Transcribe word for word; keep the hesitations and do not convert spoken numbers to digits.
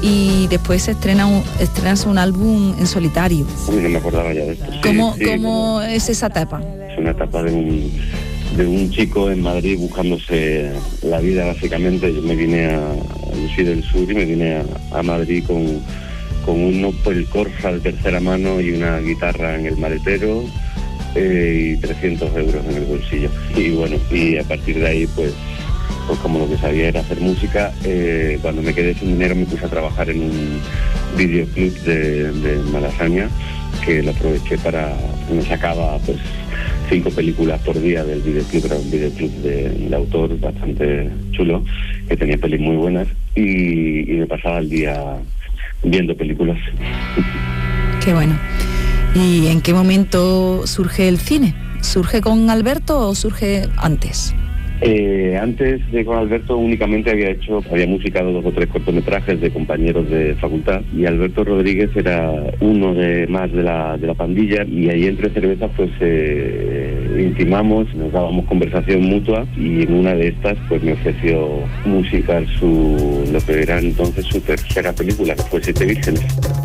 y después se estrena un, estrenas un álbum en solitario. Uy, no me acordaba ya de esto. ¿Cómo, sí, sí, ¿cómo no. es esa etapa? Es una etapa de un, de un chico en Madrid buscándose la vida, básicamente. Yo me vine a, yo soy del sur y me vine a, a Madrid con, con un Opel Corsa de tercera mano y una guitarra en el maletero eh, y trescientos euros en el bolsillo. Y bueno, y a partir de ahí, pues, pues como lo que sabía era hacer música, eh, cuando me quedé sin dinero me puse a trabajar en un videoclub de, de Malasaña, que lo aproveché para, me sacaba pues cinco películas por día del videoclub, era un videoclub de, de autor bastante chulo, que tenía pelis muy buenas, y, y me pasaba el día viendo películas. Qué bueno. ¿Y en qué momento surge el cine? ¿Surge con Alberto o surge antes? Eh, antes de con Alberto únicamente había hecho, había musicado dos o tres cortometrajes de compañeros de facultad, y Alberto Rodríguez era uno de más de la, de la pandilla, y ahí entre cervezas pues eh, intimamos, nos dábamos conversación mutua, y en una de estas pues me ofreció musicar su, lo que era entonces su tercera película, que fue Siete Vírgenes.